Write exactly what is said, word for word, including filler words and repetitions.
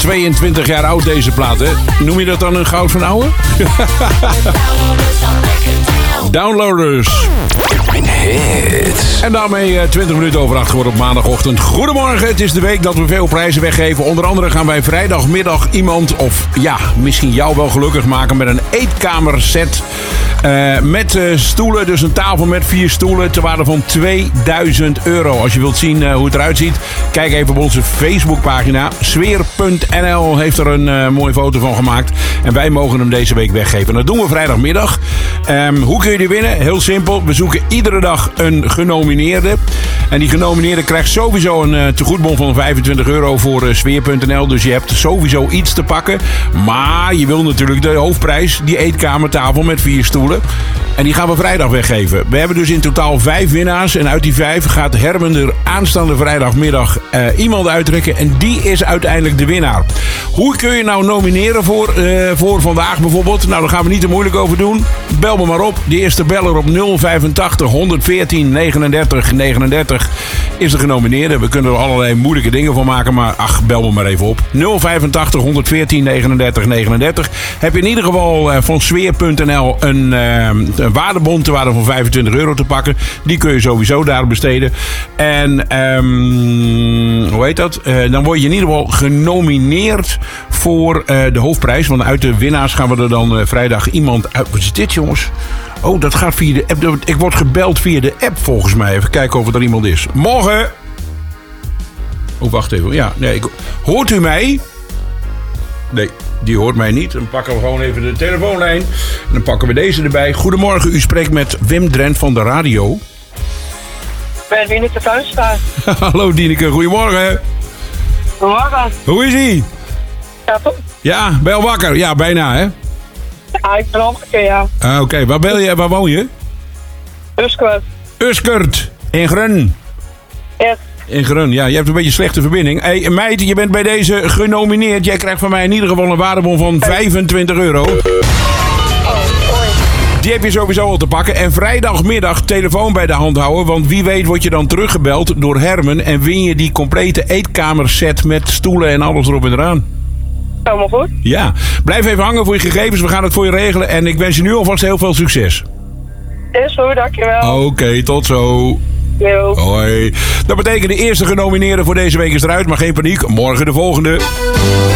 tweeëntwintig jaar oud deze plaat, hè? Noem je dat dan een goud van ouwe? Downloaders. Hits. En daarmee uh, twintig minuten over acht geworden op maandagochtend. Goedemorgen, het is de week dat we veel prijzen weggeven. Onder andere gaan wij vrijdagmiddag iemand, of ja, misschien jou wel gelukkig maken met een eetkamerset. Uh, met uh, stoelen, dus een tafel met vier stoelen ter waarde van tweeduizend euro. Als je wilt zien uh, hoe het eruit ziet, kijk even op onze Facebookpagina. Sfeer punt n l heeft er een uh, mooie foto van gemaakt. En wij mogen hem deze week weggeven. Dat doen we vrijdagmiddag. Um, hoe kun je die winnen? Heel simpel. We zoeken iedere dag een genomineerde. En die genomineerde krijgt sowieso een uh, tegoedbon van vijfentwintig euro voor uh, Sfeer punt n l. Dus je hebt sowieso iets te pakken. Maar je wil natuurlijk de hoofdprijs, die eetkamertafel met vier stoelen. En die gaan we vrijdag weggeven. We hebben dus in totaal vijf winnaars. En uit die vijf gaat Herman er aanstaande vrijdagmiddag uh, iemand uittrekken. En die is uiteindelijk de winnaar. Hoe kun je nou nomineren voor, uh, voor vandaag bijvoorbeeld? Nou, daar gaan we niet te moeilijk over doen. Bel me maar op. De eerste beller op nul vijfentachtig honderdveertien negenendertig negenendertig is de genomineerde. We kunnen er allerlei moeilijke dingen van maken. Maar ach, bel me maar even op. nul vijfentachtig honderdveertien negenendertig negenendertig. Heb je in ieder geval uh, van Sfeer punt n l een Uh, een waardebon te waarde van vijfentwintig euro te pakken. Die kun je sowieso daar besteden. En um, hoe heet dat? Uh, dan word je in ieder geval genomineerd voor uh, de hoofdprijs. Want uit de winnaars gaan we er dan uh, vrijdag iemand uit. Wat is dit, jongens? Oh, dat gaat via de app. Ik word gebeld via de app volgens mij. Even kijken of er iemand is. Morgen. Oh, wacht even. Ja, nee, ik... Hoort u mij? Nee. Die hoort mij niet. Dan pakken we gewoon even de telefoonlijn. En dan pakken we deze erbij. Goedemorgen, u spreekt met Wim Drent van de radio. Ben Dieneke thuis staan. Hallo Dieneke, goedemorgen. Goedemorgen. Hoe is ie? Ja, toch? Ja, ben je al wakker? Ja, bijna hè? Ja, ik ben al wakker, ja. Ah, Oké, okay. Waar ben je? Waar woon je? Uskert. Uskert, in Grun. Ja. In Grun, ja, je hebt een beetje een slechte verbinding. Hé, hey, meid, je bent bij deze genomineerd. Jij krijgt van mij in ieder geval een waardebon van vijfentwintig euro. Die heb je sowieso al te pakken. En vrijdagmiddag telefoon bij de hand houden. Want wie weet word je dan teruggebeld door Herman. En win je die complete eetkamerset met stoelen en alles erop en eraan. Helemaal goed. Ja, blijf even hangen voor je gegevens. We gaan het voor je regelen. En ik wens je nu alvast heel veel succes. Is goed, dankjewel. Oké, okay, tot zo. Yo. Hoi. Dat betekent de eerste genomineerde voor deze week is eruit. Maar geen paniek, morgen de volgende.